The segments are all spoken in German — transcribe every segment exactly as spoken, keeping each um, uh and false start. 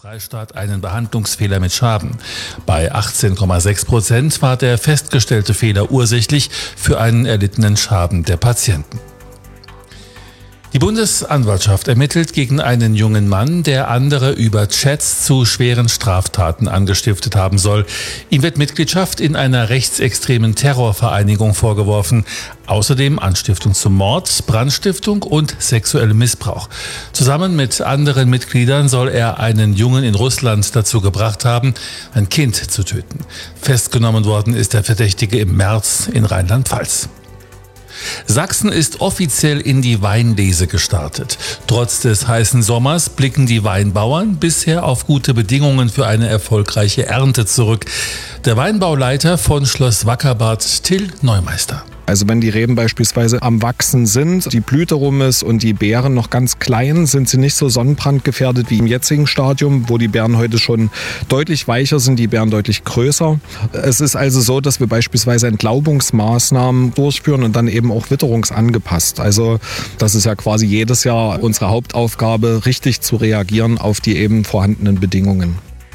Freistaat einen Behandlungsfehler mit Schaden. Bei achtzehn Komma sechs Prozent war der festgestellte Fehler ursächlich für einen erlittenen Schaden der Patienten. Die Bundesanwaltschaft ermittelt gegen einen jungen Mann, der andere über Chats zu schweren Straftaten angestiftet haben soll. Ihm wird Mitgliedschaft in einer rechtsextremen Terrorvereinigung vorgeworfen. Außerdem Anstiftung zum Mord, Brandstiftung und sexuellem Missbrauch. Zusammen mit anderen Mitgliedern soll er einen Jungen in Russland dazu gebracht haben, ein Kind zu töten. Festgenommen worden ist der Verdächtige im März in Rheinland-Pfalz. Sachsen ist offiziell in die Weinlese gestartet. Trotz des heißen Sommers blicken die Weinbauern bisher auf gute Bedingungen für eine erfolgreiche Ernte zurück. Der Weinbauleiter von Schloss Wackerbarth, Till Neumeister. Also wenn die Reben beispielsweise am Wachsen sind, die Blüte rum ist und die Beeren noch ganz klein, sind sie nicht so sonnenbrandgefährdet wie im jetzigen Stadium, wo die Beeren heute schon deutlich weicher sind, die Beeren deutlich größer. Es ist also so, dass wir beispielsweise Entlaubungsmaßnahmen durchführen und dann eben auch witterungsangepasst. Also das ist ja quasi jedes Jahr unsere Hauptaufgabe, richtig zu reagieren auf die eben vorhandenen Bedingungen.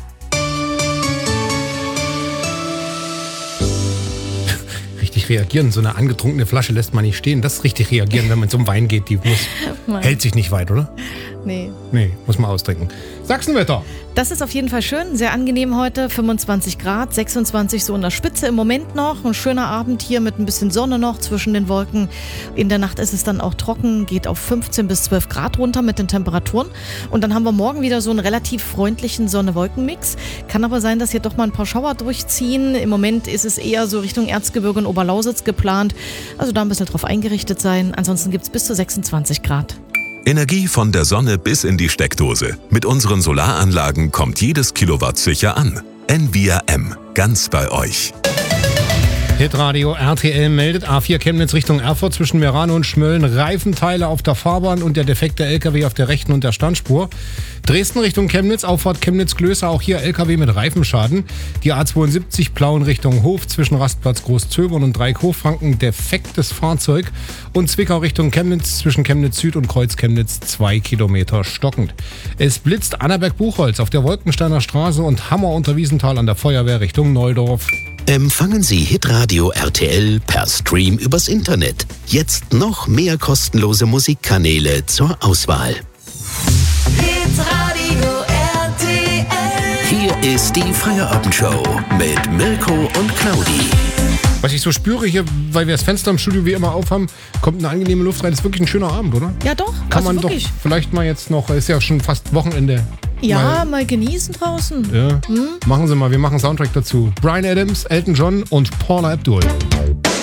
Reagieren. So eine angetrunkene Flasche lässt man nicht stehen. Das ist richtig reagieren, wenn man zum Wein geht. Die muss, hält sich nicht weit, oder? Nee. Nee, muss man austrinken. Sachsenwetter. Das ist auf jeden Fall schön, sehr angenehm heute, fünfundzwanzig Grad, sechsundzwanzig so in der Spitze im Moment noch. Ein schöner Abend hier mit ein bisschen Sonne noch zwischen den Wolken. In der Nacht ist es dann auch trocken, geht auf fünfzehn bis zwölf Grad runter mit den Temperaturen. Und dann haben wir morgen wieder so einen relativ freundlichen Sonne-Wolken-Mix. Kann aber sein, dass hier doch mal ein paar Schauer durchziehen. Im Moment ist es eher so Richtung Erzgebirge und Oberlausitz geplant. Also da ein bisschen drauf eingerichtet sein. Ansonsten gibt es bis zu sechsundzwanzig Grad. Energie von der Sonne bis in die Steckdose. Mit unseren Solaranlagen kommt jedes Kilowatt sicher an. Envia M. Ganz bei euch. Hitradio R T L meldet A vier Chemnitz Richtung Erfurt zwischen Meran und Schmölln. Reifenteile auf der Fahrbahn und der defekte L K W auf der rechten und der Standspur. Dresden Richtung Chemnitz, Auffahrt Chemnitz-Klößer, auch hier L K W mit Reifenschaden. Die A zweiundsiebzig Plauen Richtung Hof zwischen Rastplatz Großzöbern und Dreieck-Hochfranken, defektes Fahrzeug. Und Zwickau Richtung Chemnitz zwischen Chemnitz Süd und Kreuz Chemnitz zwei Kilometer stockend. Es blitzt Annaberg-Buchholz auf der Wolkensteiner Straße und Hammer unter Wiesenthal an der Feuerwehr Richtung Neudorf. Empfangen Sie Hitradio R T L per Stream übers Internet. Jetzt noch mehr kostenlose Musikkanäle zur Auswahl. Hitradio R T L. Hier ist die Feierabendshow mit Mirko und Claudi. Was ich so spüre hier, weil wir das Fenster im Studio wie immer aufhaben, kommt eine angenehme Luft rein. Das ist wirklich ein schöner Abend, oder? Ja doch, Kann also man wirklich. doch vielleicht mal jetzt noch, ist ja schon fast Wochenende. Ja, mal, mal genießen draußen. Ja. Hm? Machen Sie mal, wir machen einen Soundtrack dazu. Bryan Adams, Elton John und Paula Abdul.